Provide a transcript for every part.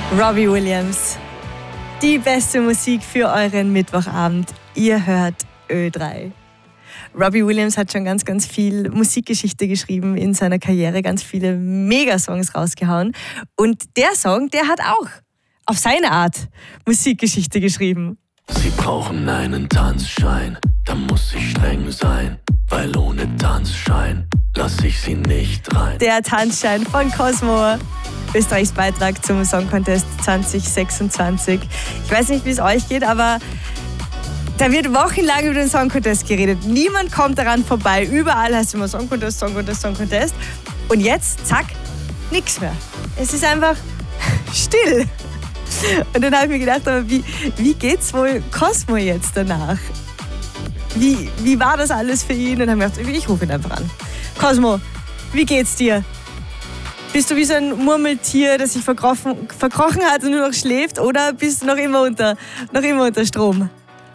Robbie Williams. Die beste Musik für euren Mittwochabend. Ihr hört Ö3. Robbie Williams hat schon ganz, ganz viel Musikgeschichte geschrieben in seiner Karriere, ganz viele Megasongs rausgehauen. Und der Song, der hat auch auf seine Art Musikgeschichte geschrieben. Sie brauchen einen Tanzschein, da muss ich streng sein, weil ohne Tanzschein lass ich sie nicht rein. Der Tanzschein von Cosmo. Österreichs Beitrag zum Song Contest 2026. Ich weiß nicht, wie es euch geht, aber da wird wochenlang über den Song Contest geredet. Niemand kommt daran vorbei. Überall heißt es immer Song Contest, Song Contest, Song Contest. Und jetzt, zack, nichts mehr. Es ist einfach still. Und dann habe ich mir gedacht, aber wie geht's wohl Cosmo jetzt danach? Wie war das alles für ihn? Und dann habe ich gedacht, ich rufe ihn einfach an. Cosmo, wie geht's dir? Bist du wie so ein Murmeltier, das sich verkrochen hat und nur noch schläft? Oder bist du noch immer unter Strom?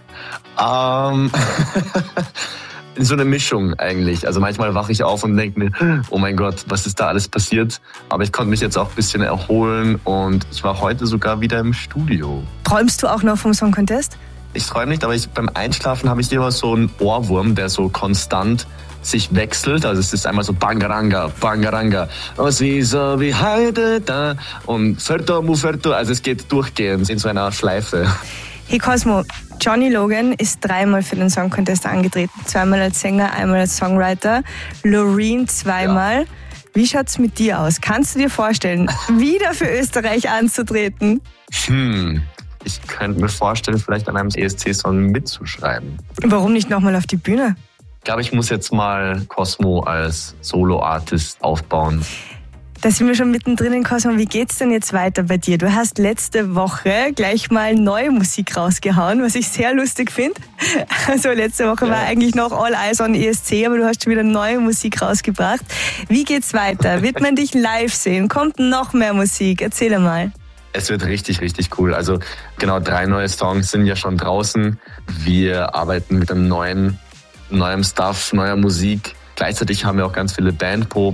So eine Mischung eigentlich. Also manchmal wache ich auf und denke mir, oh mein Gott, was ist da alles passiert? Aber ich konnte mich jetzt auch ein bisschen erholen und ich war heute sogar wieder im Studio. Träumst du auch noch vom Song Contest? Ich träume nicht, aber beim Einschlafen habe ich immer so einen Ohrwurm, der so konstant sich wechselt. Also es ist einmal so Bangaranga, Bangaranga. Oh, sie so wie heute da. Und Ferto, Muferto. Also es geht durchgehend in so einer Schleife. Hey Cosmo, Johnny Logan ist 3-mal für den Song Contest angetreten. 2-mal als Sänger, 1-mal als Songwriter. Loreen 2-mal. Ja. Wie schaut's mit dir aus? Kannst du dir vorstellen, wieder für Österreich anzutreten? Ich könnte mir vorstellen, vielleicht an einem ESC-Song mitzuschreiben. Warum nicht nochmal auf die Bühne? Ich glaube, ich muss jetzt mal Cosmo als Solo-Artist aufbauen. Da sind wir schon mittendrin in Cosmo. Wie geht's denn jetzt weiter bei dir? Du hast letzte Woche gleich mal neue Musik rausgehauen, was ich sehr lustig finde. Also letzte Woche war eigentlich noch All Eyes on ESC, aber du hast schon wieder neue Musik rausgebracht. Wie geht's weiter? Wird man dich live sehen? Kommt noch mehr Musik? Erzähl mal. Es wird richtig, richtig cool. Also genau 3 neue Songs sind ja schon draußen. Wir arbeiten mit einem neuem Stuff, neuer Musik. Gleichzeitig haben wir auch ganz viele Bandproben.